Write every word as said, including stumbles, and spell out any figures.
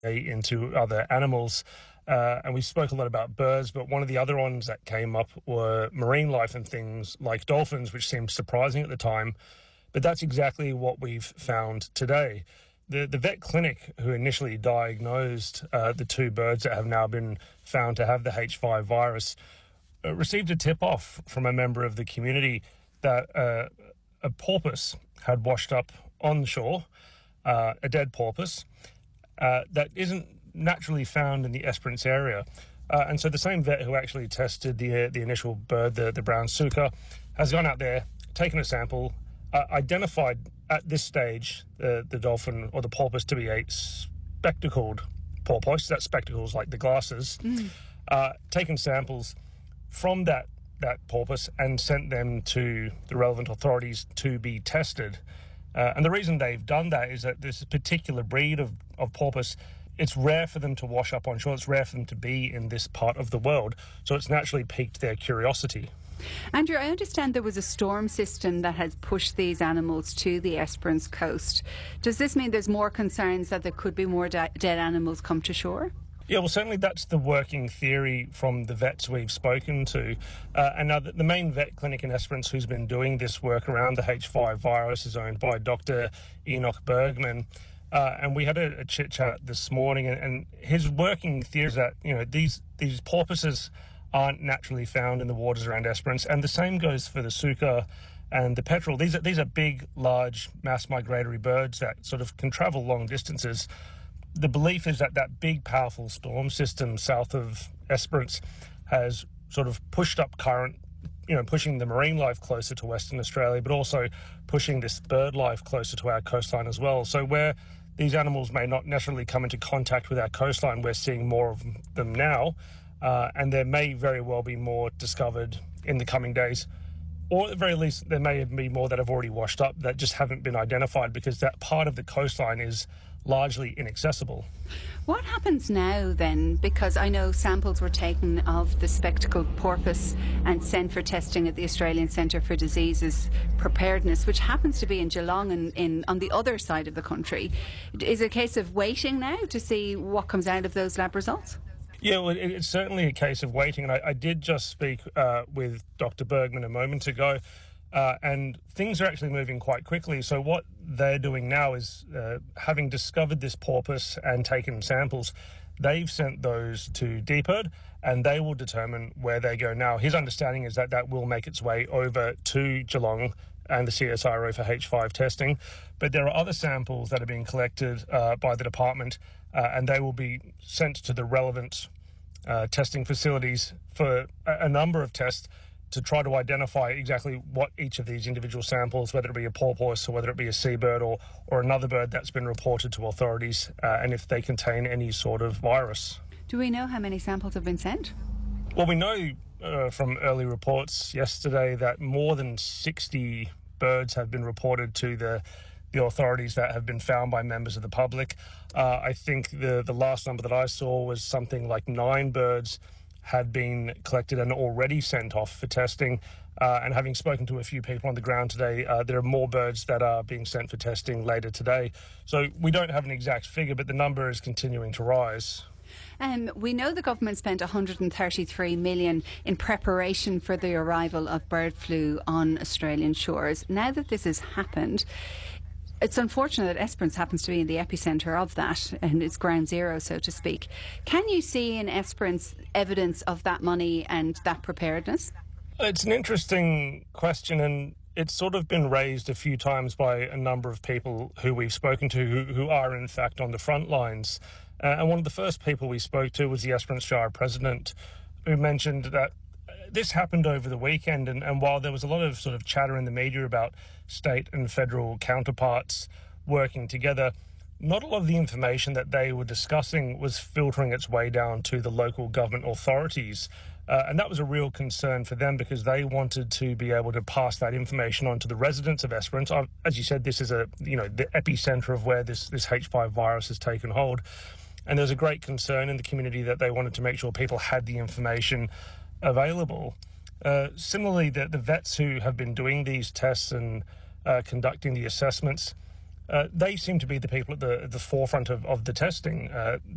into other animals. Uh, and we spoke a lot about birds, but one of the other ones that came up were marine life and things like dolphins, which seemed surprising at the time. But that's exactly what we've found today. The, the vet clinic who initially diagnosed uh, the two birds that have now been found to have the H five virus uh, received a tip-off from a member of the community that uh, a porpoise had washed up on the shore, uh, a dead porpoise, uh, that isn't naturally found in the Esperance area. Uh, and so the same vet who actually tested the, uh, the initial bird, the, the brown suka, has gone out there, taken a sample, uh, identified at this stage uh, the dolphin or the porpoise to be a spectacled porpoise. That spectacles like the glasses. Mm. Uh, taken samples from that that porpoise and sent them to the relevant authorities to be tested. Uh, and the reason they've done that is that this particular breed of, of porpoise, it's rare for them to wash up on shore. It's rare for them to be in this part of the world. So it's naturally piqued their curiosity. Andrew, I understand there was a storm system that has pushed these animals to the Esperance coast. Does this mean there's more concerns that there could be more de- dead animals come to shore? Yeah, well, certainly that's the working theory from the vets we've spoken to. Uh, and now the, the main vet clinic in Esperance who's been doing this work around the H five virus is owned by Doctor Enoch Bergman. Uh, and we had a, a chit-chat this morning, and, and his working theory is that, you know, these, these porpoises aren't naturally found in the waters around Esperance, and the same goes for the suka and the petrel. These are, these are big, large, mass migratory birds that sort of can travel long distances. The belief is that that big, powerful storm system south of Esperance has sort of pushed up current, you know, pushing the marine life closer to Western Australia, but also pushing this bird life closer to our coastline as well. So where these animals may not necessarily come into contact with our coastline, we're seeing more of them now, uh, and there may very well be more discovered in the coming days. Or at the very least, there may be more that have already washed up that just haven't been identified because that part of the coastline is largely inaccessible. What happens now then? Because I know samples were taken of the spectacled porpoise and sent for testing at the Australian Centre for Diseases Preparedness, which happens to be in Geelong and in, on the other side of the country. Is it a case of waiting now to see what comes out of those lab results? Yeah, well, it's certainly a case of waiting. And I, I did just speak uh, with Doctor Bergman a moment ago. Uh, and things are actually moving quite quickly. So what they're doing now is, uh, having discovered this porpoise and taken samples, they've sent those to D P I R D and they will determine where they go now. His understanding is that that will make its way over to Geelong and the C S I R O for H five testing. But there are other samples that are being collected uh, by the department uh, and they will be sent to the relevant uh, testing facilities for a, a number of tests to try to identify exactly what each of these individual samples, whether it be a porpoise or whether it be a seabird or, or another bird that's been reported to authorities, uh, and if they contain any sort of virus. Do we know how many samples have been sent? Well, we know uh, from early reports yesterday that more than sixty birds have been reported to the the authorities that have been found by members of the public. Uh, I think the, the last number that I saw was something like nine birds had been collected and already sent off for testing. Uh, and having spoken to a few people on the ground today, uh, there are more birds that are being sent for testing later today. So we don't have an exact figure, but the number is continuing to rise. Um, we know the government spent one hundred thirty-three million dollars in preparation for the arrival of bird flu on Australian shores. Now that this has happened, it's unfortunate that Esperance happens to be in the epicentre of that, and it's ground zero, so to speak. Can you see in Esperance evidence of that money and that preparedness? It's an interesting question, and it's sort of been raised a few times by a number of people who we've spoken to who, who are, in fact, on the front lines. Uh, and one of the first people we spoke to was the Esperance Shire president, who mentioned that this happened over the weekend, and, and while there was a lot of sort of chatter in the media about state and federal counterparts working together, not a lot of the information that they were discussing was filtering its way down to the local government authorities. Uh, and that was a real concern for them because they wanted to be able to pass that information on to the residents of Esperance. Uh, as you said, this is a you know the epicenter of where this, this H five virus has taken hold. And there's a great concern in the community that they wanted to make sure people had the information available. Uh, similarly, the, the vets who have been doing these tests and uh, conducting the assessments, uh, they seem to be the people at the, at the forefront of, of the testing. Uh,